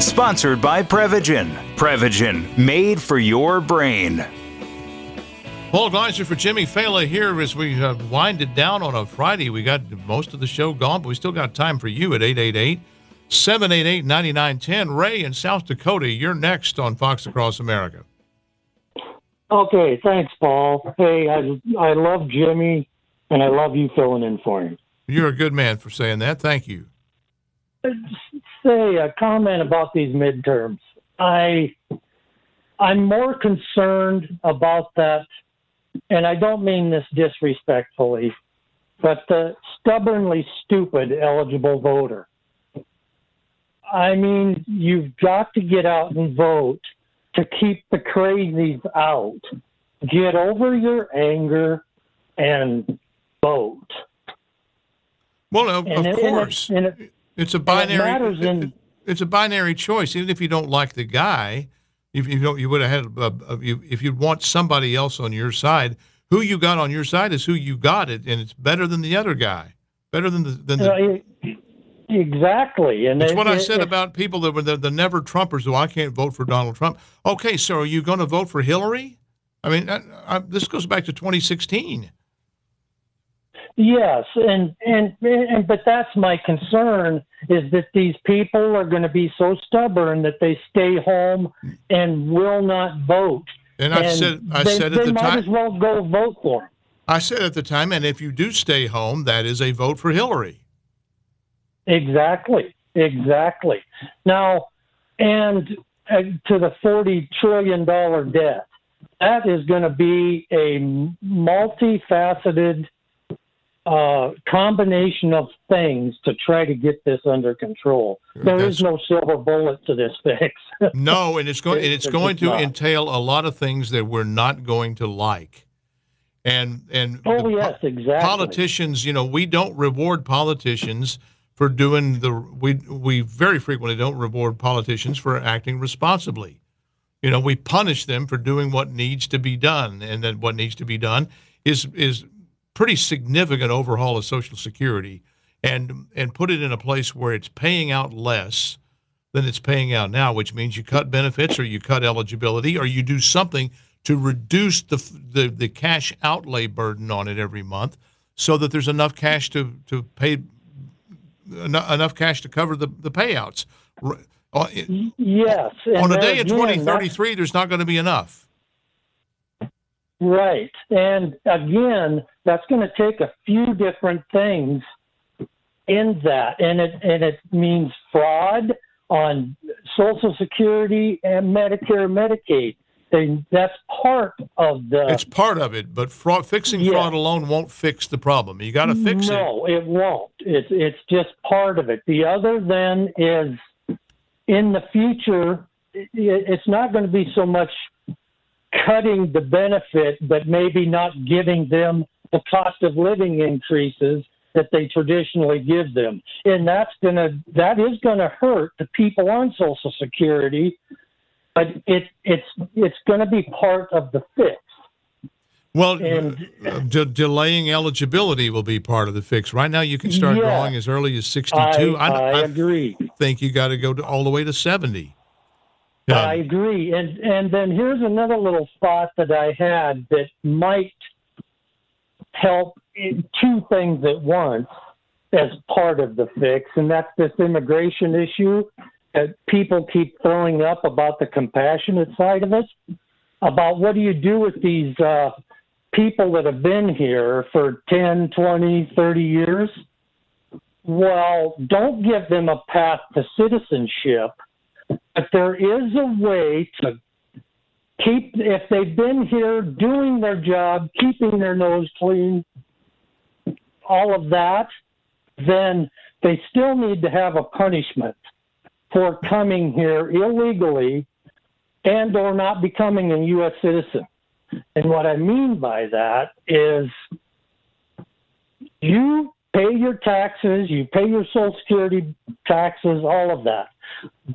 Sponsored by Prevagen. Prevagen, made for your brain. Paul Gleiser for Jimmy Fela here as we wind it down on a Friday. We got most of the show gone, but we still got time for you at 888-788-9910. Ray in South Dakota, you're next on Fox Across America. Okay, thanks, Paul. Hey, I love Jimmy, and I love you filling in for him. You're a good man for saying that. Thank you. Say a comment about these midterms. I'm more concerned about that, and I don't mean this disrespectfully, but the stubbornly stupid eligible voter. I mean, you've got to get out and vote to keep the crazies out. Get over your anger and vote. Well, of course. It's a binary. It's a binary choice. Even if you don't like the guy, if you would have had if you want somebody else on your side, who you got on your side is who you got it, and it's better than the other guy, better than the exactly. And that's what I said about people that were the never Trumpers. Who I can't vote for Donald Trump. Okay, so are you going to vote for Hillary? I mean, this goes back to 2016. Yes, and but that's my concern, is that these people are going to be so stubborn that they stay home and will not vote. And I said at the time, they might as well go vote for him. I said at the time, and if you do stay home, that is a vote for Hillary. Exactly. Now, and to the $40 trillion debt, that is going to be a multifaceted combination of things to try to get this under control. There is no silver bullet to this fix. No, and it's going to entail a lot of things that we're not going to like. And yes, exactly. Politicians, we don't reward politicians for doing we very frequently don't reward politicians for acting responsibly. We punish them for doing what needs to be done, and then what needs to be done is pretty significant overhaul of Social Security and put it in a place where it's paying out less than it's paying out now, which means you cut benefits or you cut eligibility or you do something to reduce the cash outlay burden on it every month so that there's enough cash to pay enough cash to cover the payouts. Yes. On a day in 2033, there's not going to be enough. Right. And again, that's going to take a few different things in that. And it means fraud on Social Security and Medicare, Medicaid. And that's part of It's part of it, but fixing fraud alone won't fix the problem. You got to fix it. No, it won't. It's just part of it. The other then is in the future, it's not going to be so much cutting the benefit, but maybe not giving them the cost of living increases that they traditionally give them. And that is going to hurt the people on Social Security, but it's going to be part of the fix. Well, delaying eligibility will be part of the fix. Right now, you can start drawing as early as 62. I agree. I think you got to go all the way to 70. I agree. And then here's another little thought that I had that might help in two things at once as part of the fix, and that's this immigration issue that people keep throwing up about the compassionate side of it, about what do you do with these people that have been here for 10, 20, 30 years? Well, don't give them a path to citizenship. But there is a way to keep, if they've been here doing their job, keeping their nose clean, all of that, then they still need to have a punishment for coming here illegally and or not becoming a U.S. citizen. And what I mean by that is you pay your taxes, you pay your Social Security taxes, all of that.